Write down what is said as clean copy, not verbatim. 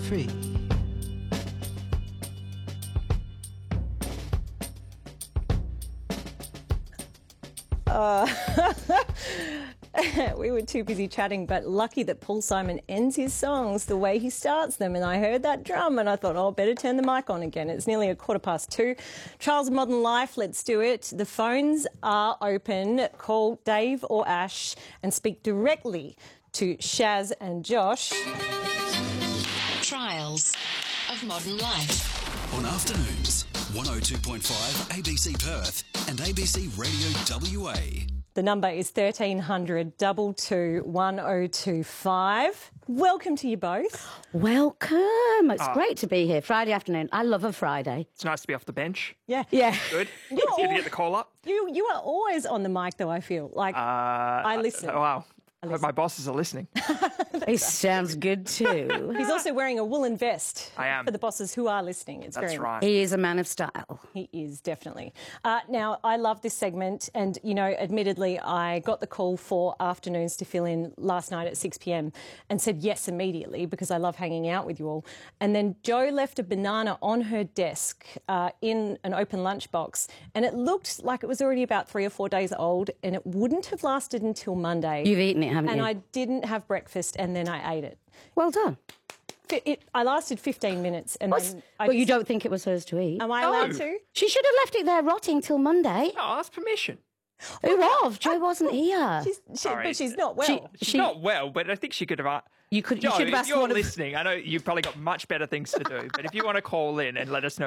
free. We were too busy chatting, but lucky that Paul Simon ends his songs the way he starts them. And I heard that drum and I thought, oh, better turn the mic on again. It's nearly 2:15. Trials of Modern Life, let's do it. The phones are open. Call Dave or Ash and speak directly to Shaz and Josh. Trials of Modern Life. On afternoons, 102.5 ABC Perth and ABC Radio WA. The number is 1300 22 1025. Welcome to you both. Welcome. It's great to be here. Friday afternoon. I love a Friday. It's nice to be off the bench. Yeah. Good. It's good to get the call up. You are always on the mic, though, I feel. Like, I listen. Wow. I hope my bosses are listening. He sounds good too. He's also wearing a woolen vest. I am. For the bosses who are listening. It's That's very right. He is a man of style. He is, definitely. Now, I love this segment and, you know, admittedly, I got the call for afternoons to fill in last night at 6 p.m. and said yes immediately because I love hanging out with you all. And then Jo left a banana on her desk in an open lunchbox and it looked like it was already about 3 or 4 days old and it wouldn't have lasted until Monday. You've eaten it, haven't and you? I didn't have breakfast and then I ate it. Well done. I lasted 15 minutes and then But you don't think it was hers to eat? Am I allowed to? She should have left it there rotting till Monday. No, ask permission. Who of? Jo wasn't here. But she's not well. She's not well, but I think she could have... You should have Jo, asked if you're one of... listening, I know you've probably got much better things to do, but if you want to call in and let us know